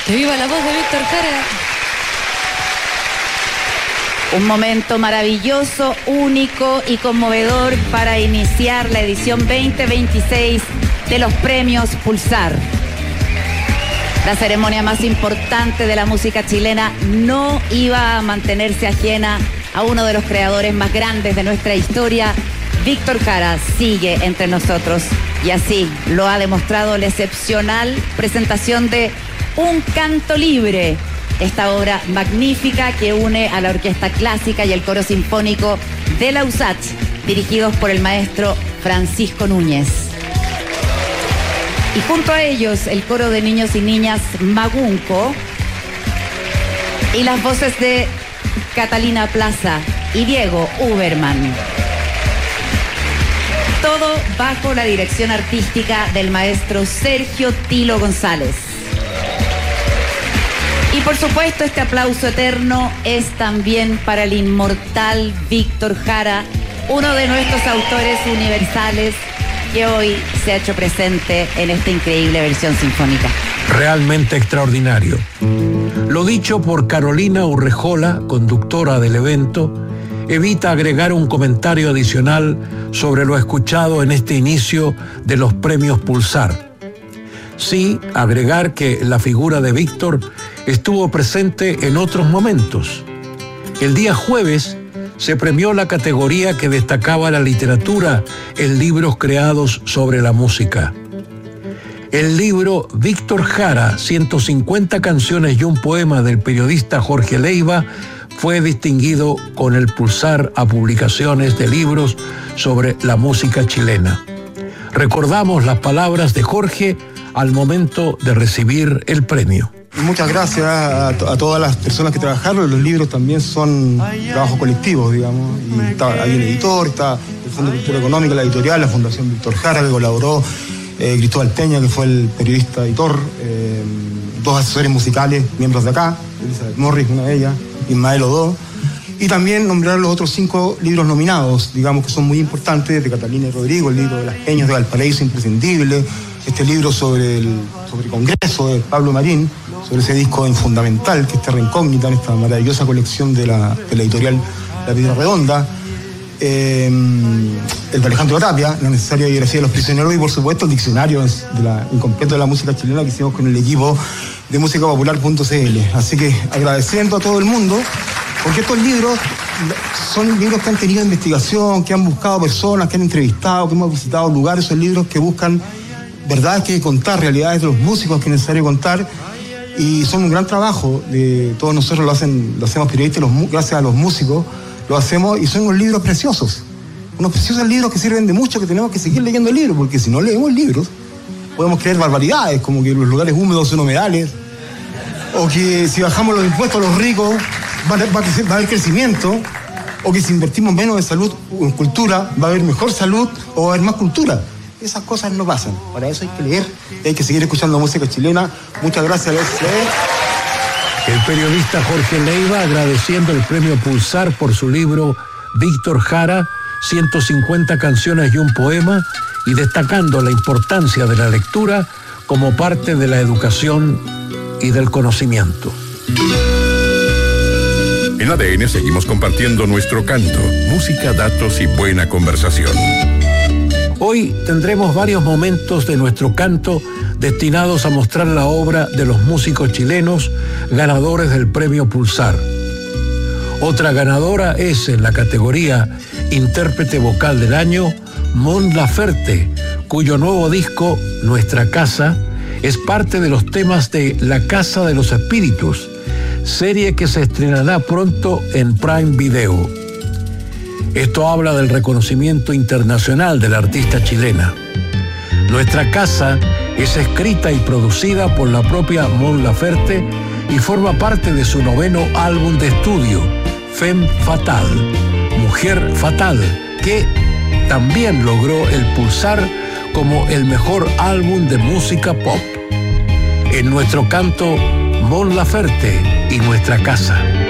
Que viva la voz de Víctor Jara. Un momento maravilloso, único y conmovedor para iniciar la edición 2026 de los premios Pulsar. La ceremonia más importante de la música chilena no iba a mantenerse ajena a uno de los creadores más grandes de nuestra historia. Víctor Jara sigue entre nosotros y así lo ha demostrado la excepcional presentación de Un Canto Libre, esta obra magnífica que une a la orquesta clásica y el coro sinfónico de la USACH, dirigidos por el maestro Francisco Núñez. Y junto a ellos el coro de niños y niñas Magunco y las voces de Catalina Plaza y Diego Uberman. Todo bajo la dirección artística del maestro Sergio Tilo González. Y por supuesto este aplauso eterno es también para el inmortal Víctor Jara, uno de nuestros autores universales que hoy se ha hecho presente en esta increíble versión sinfónica. Realmente extraordinario. Lo dicho por Carolina Urrejola, conductora del evento, evita agregar un comentario adicional sobre lo escuchado en este inicio de los premios Pulsar. Sí, agregar que la figura de Víctor estuvo presente en otros momentos. El día jueves se premió la categoría que destacaba la literatura en libros creados sobre la música. El libro Víctor Jara, 150 canciones y un poema del periodista Jorge Leiva, fue distinguido con el Pulsar a publicaciones de libros sobre la música chilena. Recordamos las palabras de Jorge al momento de recibir el premio. Muchas gracias a todas las personas que trabajaron. Los libros también son trabajos colectivos, digamos. Y hay un editor, está el Fondo de Cultura Económica, la editorial, la Fundación Víctor Jara, que colaboró, Cristóbal Peña, que fue el periodista editor, dos asesores musicales, miembros de acá, Elizabeth Morris, una de ellas, Ismael Odó, y también nombrar los otros 5 libros nominados, digamos, que son muy importantes, de Catalina y Rodrigo, el libro de Las Peñas de Valparaíso, imprescindible, este libro sobre Congreso de Pablo Marín, sobre ese disco fundamental, que es Terra Incógnita, en esta maravillosa colección de la editorial La Piedra Redonda, el de Alejandro Tapia, La necesaria biografía de los prisioneros, y por supuesto el diccionario incompleto de la música chilena que hicimos con el equipo de musicapopular.cl. Así que agradeciendo a todo el mundo, porque estos libros son libros que han tenido investigación, que han buscado personas, que han entrevistado, que hemos visitado lugares, son libros que buscan verdades que hay que contar, realidades de los músicos que es necesario contar, y son un gran trabajo de todos nosotros, lo hacemos periodistas, gracias a los músicos lo hacemos, y son unos libros preciosos, unos preciosos libros que sirven de mucho, que tenemos que seguir leyendo libros, porque si no leemos libros podemos creer barbaridades, como que los lugares húmedos son humedales, o que si bajamos los impuestos a los ricos va a haber crecimiento, o que si invertimos menos en salud o en cultura va a haber mejor salud o va a haber más cultura. Esas cosas no pasan. Para eso hay que leer y hay que seguir escuchando música chilena. Muchas gracias, El periodista Jorge Leiva agradeciendo el premio Pulsar por su libro Víctor Jara, 150 canciones y un poema, y destacando la importancia de la lectura como parte de la educación y del conocimiento. En ADN seguimos compartiendo nuestro canto, música, datos y buena conversación. Hoy tendremos varios momentos de nuestro canto destinados a mostrar la obra de los músicos chilenos ganadores del premio Pulsar. Otra ganadora es, en la categoría Intérprete Vocal del Año, Mon Laferte, cuyo nuevo disco, Nuestra Casa, es parte de los temas de La Casa de los Espíritus, serie que se estrenará pronto en Prime Video. Esto habla del reconocimiento internacional de la artista chilena. Nuestra Casa es escrita y producida por la propia Mon Laferte y forma parte de su 9º álbum de estudio, Femme Fatale, Mujer Fatal, que también logró el Pulsar como el mejor álbum de música pop. En nuestro canto, Mon Laferte y Nuestra Casa.